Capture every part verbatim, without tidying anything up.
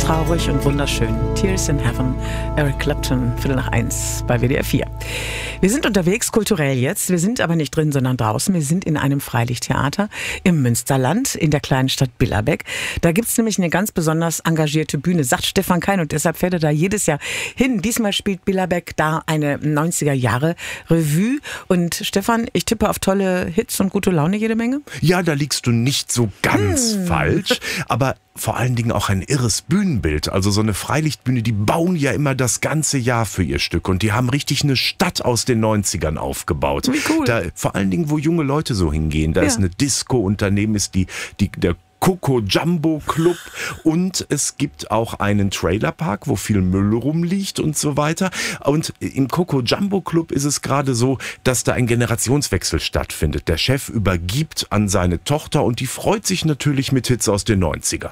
traurig und wunderschön. Tears in Heaven, Eric Clapton, Viertel nach eins bei W D R vier. Wir sind unterwegs, kulturell jetzt. Wir sind aber nicht drin, sondern draußen. Wir sind in einem Freilichttheater im Münsterland, in der kleinen Stadt Billerbeck. Da gibt's nämlich eine ganz besonders engagierte Bühne, sagt Stefan Kein, und deshalb fährt er da jedes Jahr hin. Diesmal spielt Billerbeck da eine neunziger-Jahre-Revue. Und Stefan, ich tippe auf tolle Hits und gute Laune jede Menge? Ja, da liegst du nicht so ganz hm. falsch, aber vor allen Dingen auch ein irres Bühnenbild. Also so eine Freilichtbühne, die bauen ja immer das ganze Jahr für ihr Stück und die haben richtig eine Stadt aus den neunzigern aufgebaut. Wie cool. Da, vor allen Dingen, wo junge Leute so hingehen. Da Ja. ist eine Disco und daneben ist die, die, der Coco Jumbo Club und es gibt auch einen Trailerpark, wo viel Müll rumliegt und so weiter. Und im Coco Jumbo Club ist es gerade so, dass da ein Generationswechsel stattfindet. Der Chef übergibt an seine Tochter und die freut sich natürlich mit Hits aus den neunzigern.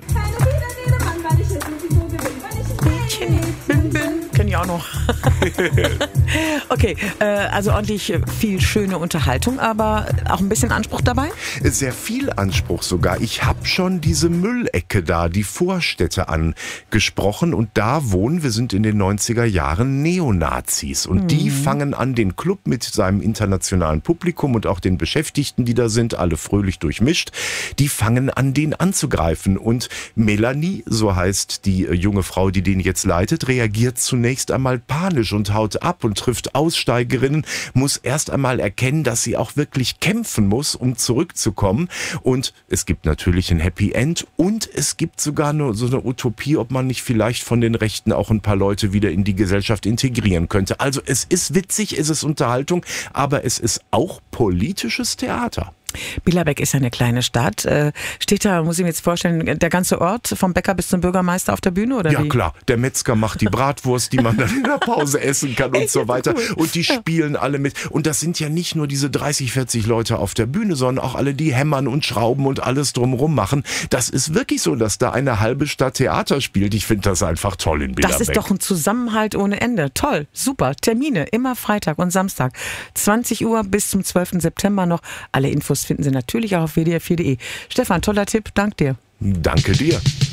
Kenn ich auch noch. Okay, äh, also ordentlich viel schöne Unterhaltung, aber auch ein bisschen Anspruch dabei? Sehr viel Anspruch sogar. Ich habe schon diese Müllecke da, die Vorstädte angesprochen und da wohnen, wir sind in den neunziger Jahren, Neonazis und mhm. die fangen an, den Club mit seinem internationalen Publikum und auch den Beschäftigten, die da sind, alle fröhlich durchmischt, die fangen an, den anzugreifen und Melanie, so heißt die junge Frau, die den jetzt leitet, reagiert zunächst einmal panisch und haut ab und trifft Aussteigerinnen, muss erst einmal erkennen, dass sie auch wirklich kämpfen muss, um zurückzukommen. Und es gibt natürlich ein Happy End und es gibt sogar nur so eine Utopie, ob man nicht vielleicht von den Rechten auch ein paar Leute wieder in die Gesellschaft integrieren könnte. Also es ist witzig, es ist Unterhaltung, aber es ist auch politisches Theater. Billerbeck ist ja eine kleine Stadt. Steht da, muss ich mir jetzt vorstellen, der ganze Ort vom Bäcker bis zum Bürgermeister auf der Bühne, oder ja, wie? Klar, der Metzger macht die Bratwurst, die man dann in der Pause essen kann und so weiter. Und die spielen alle mit. Und das sind ja nicht nur diese dreißig, vierzig Leute auf der Bühne, sondern auch alle, die hämmern und schrauben und alles drumherum machen. Das ist wirklich so, dass da eine halbe Stadt Theater spielt. Ich finde das einfach toll in Billerbeck. Das ist doch ein Zusammenhalt ohne Ende. Toll, super. Termine, immer Freitag und Samstag. zwanzig Uhr bis zum zwölften September noch. Alle Infos finden Sie natürlich auch auf w d r vier punkt d e. Stefan, toller Tipp, dank dir. Danke dir.